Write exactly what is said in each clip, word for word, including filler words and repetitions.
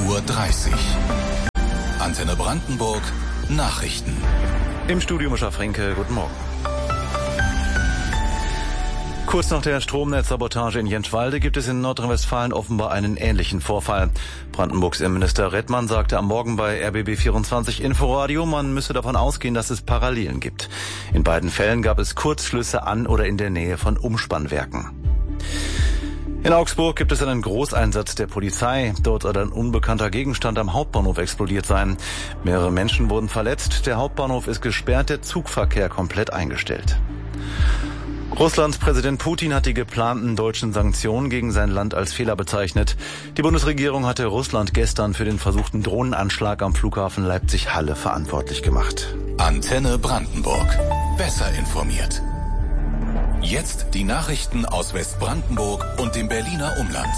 Uhr dreißig. Antenne Brandenburg, Nachrichten. Im Studio Mischa Fränke, guten Morgen. Kurz nach der Stromnetzsabotage in Jentschwalde gibt es in Nordrhein-Westfalen offenbar einen ähnlichen Vorfall. Brandenburgs Innenminister Redmann sagte am Morgen bei R B B vierundzwanzig Inforadio, man müsse davon ausgehen, dass es Parallelen gibt. In beiden Fällen gab es Kurzschlüsse an oder in der Nähe von Umspannwerken. In Augsburg gibt es einen Großeinsatz der Polizei. Dort soll ein unbekannter Gegenstand am Hauptbahnhof explodiert sein. Mehrere Menschen wurden verletzt. Der Hauptbahnhof ist gesperrt, der Zugverkehr komplett eingestellt. Russlands Präsident Putin hat die geplanten deutschen Sanktionen gegen sein Land als Fehler bezeichnet. Die Bundesregierung hatte Russland gestern für den versuchten Drohnenanschlag am Flughafen Leipzig-Halle verantwortlich gemacht. Antenne Brandenburg. Besser informiert. Jetzt die Nachrichten aus Westbrandenburg und dem Berliner Umland.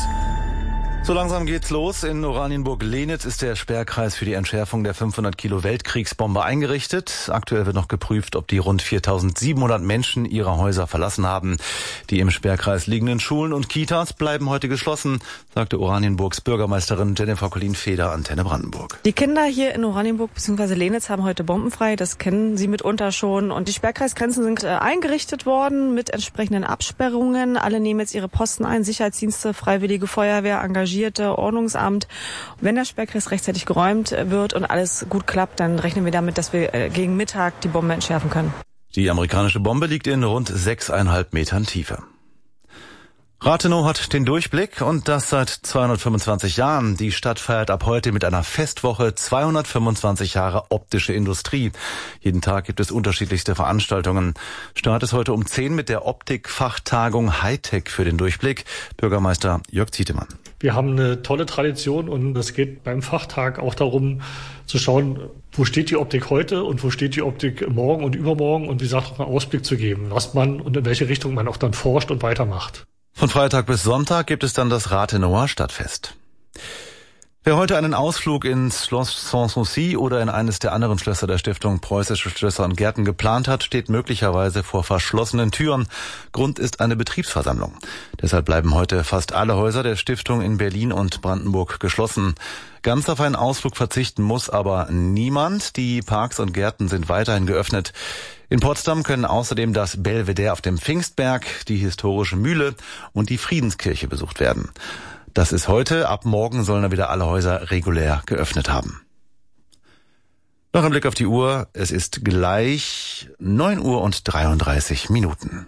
So langsam geht's los. In Oranienburg-Lenitz ist der Sperrkreis für die Entschärfung der fünfhundert Kilo Weltkriegsbombe eingerichtet. Aktuell wird noch geprüft, ob die rund viertausendsiebenhundert Menschen ihre Häuser verlassen haben. Die im Sperrkreis liegenden Schulen und Kitas bleiben heute geschlossen, sagte Oranienburgs Bürgermeisterin Jennifer Collin-Feder, Antenne Brandenburg. Die Kinder hier in Oranienburg bzw. Lenitz haben heute bombenfrei, das kennen sie mitunter schon. Und die Sperrkreisgrenzen sind äh, eingerichtet worden mit entsprechenden Absperrungen. Alle nehmen jetzt ihre Posten ein, Sicherheitsdienste, Freiwillige Feuerwehr, engagiert Ordnungsamt. Wenn der Sperrkreis rechtzeitig geräumt wird und alles gut klappt, dann rechnen wir damit, dass wir gegen Mittag die Bombe entschärfen können. Die amerikanische Bombe liegt in rund sechseinhalb Metern Tiefe. Rathenow hat den Durchblick und das seit zweihundertfünfundzwanzig Jahren. Die Stadt feiert ab heute mit einer Festwoche zweihundertfünfundzwanzig Jahre optische Industrie. Jeden Tag gibt es unterschiedlichste Veranstaltungen. Start ist heute um zehn mit der Optikfachtagung Hightech für den Durchblick. Bürgermeister Jörg Zietemann. Wir haben eine tolle Tradition und es geht beim Fachtag auch darum zu schauen, wo steht die Optik heute und wo steht die Optik morgen und übermorgen und wie gesagt auch einen Ausblick zu geben, was man und in welche Richtung man auch dann forscht und weitermacht. Von Freitag bis Sonntag gibt es dann das Rathenower Stadtfest. Wer heute einen Ausflug ins Schloss Sanssouci oder in eines der anderen Schlösser der Stiftung Preußische Schlösser und Gärten geplant hat, steht möglicherweise vor verschlossenen Türen. Grund ist eine Betriebsversammlung. Deshalb bleiben heute fast alle Häuser der Stiftung in Berlin und Brandenburg geschlossen. Ganz auf einen Ausflug verzichten muss aber niemand. Die Parks und Gärten sind weiterhin geöffnet. In Potsdam können außerdem das Belvedere auf dem Pfingstberg, die historische Mühle und die Friedenskirche besucht werden. Das ist heute. Ab morgen sollen dann wieder alle Häuser regulär geöffnet haben. Noch ein Blick auf die Uhr. Es ist gleich neun Uhr und dreiunddreißig Minuten.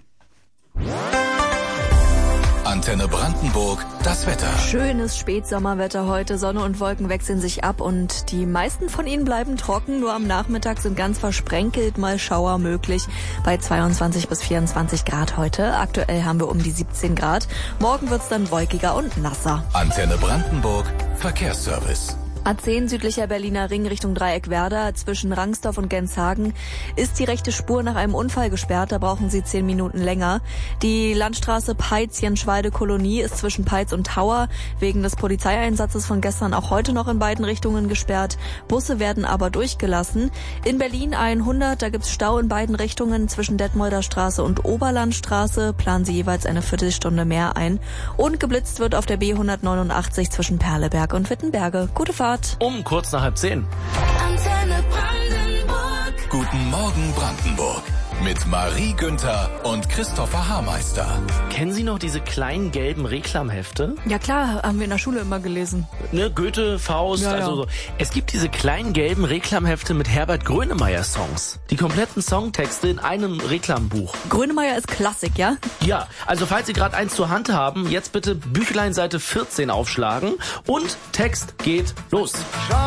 Antenne Brandenburg, das Wetter. Schönes Spätsommerwetter heute. Sonne und Wolken wechseln sich ab und die meisten von ihnen bleiben trocken. Nur am Nachmittag sind ganz versprenkelt mal Schauer möglich bei zweiundzwanzig bis vierundzwanzig Grad heute. Aktuell haben wir um die siebzehn Grad. Morgen wird's dann wolkiger und nasser. Antenne Brandenburg, Verkehrsservice. A zehn südlicher Berliner Ring Richtung Dreieck Werder zwischen Rangsdorf und Genshagen ist die rechte Spur nach einem Unfall gesperrt. Da brauchen Sie zehn Minuten länger. Die Landstraße Peitz-Jenschwalde-Kolonie ist zwischen Peitz und Tauer wegen des Polizeieinsatzes von gestern auch heute noch in beiden Richtungen gesperrt. Busse werden aber durchgelassen. In Berlin hundert, da gibt's Stau in beiden Richtungen zwischen Detmolder Straße und Oberlandstraße. Planen Sie jeweils eine Viertelstunde mehr ein. Und geblitzt wird auf der B hundertneunundachtzig zwischen Perleberg und Wittenberge. Gute Fahrt. Um kurz nach halb zehn. Antenne Brandenburg. Guten Morgen Brandenburg. Mit Marie Günther und Christopher Haarmeister. Kennen Sie noch diese kleinen gelben Reklamhefte? Ja klar, haben wir in der Schule immer gelesen. Ne, Goethe, Faust, ja, also ja. so. Es gibt diese kleinen gelben Reklamhefte mit Herbert Grönemeyer Songs. Die kompletten Songtexte in einem Reklambuch. Grönemeyer ist Klassik, ja? Ja, also falls Sie gerade eins zur Hand haben, jetzt bitte Büchlein Seite vierzehn aufschlagen und Text geht los.